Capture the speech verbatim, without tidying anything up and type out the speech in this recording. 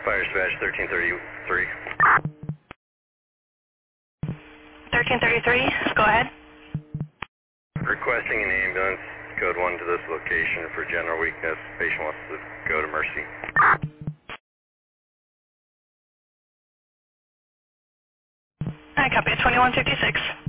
Fire dispatch thirteen thirty-three. thirteen thirty-three, go ahead. Requesting an ambulance, code one to this location for general weakness. Patient wants to go to Mercy. I copy twenty-one fifty-six.